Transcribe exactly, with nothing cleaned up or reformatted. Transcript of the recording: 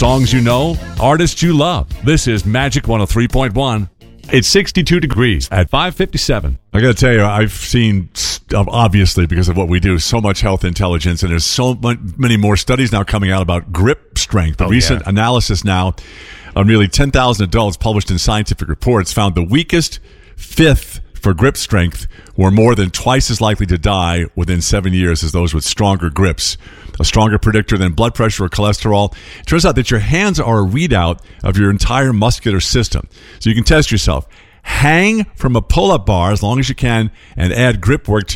Songs you know, artists you love. This is Magic one oh three point one. It's sixty-two degrees at five fifty-seven. I got to tell you, I've seen, obviously, because of what we do, so much health intelligence, and there's so many more studies now coming out about grip strength. A oh, recent yeah. analysis now on nearly ten thousand adults published in scientific reports found the weakest fifth for grip strength were more than twice as likely to die within seven years as those with stronger grips. A stronger predictor than blood pressure or cholesterol. It turns out that your hands are a readout of your entire muscular system. So you can test yourself. Hang from a pull-up bar as long as you can and add grip work to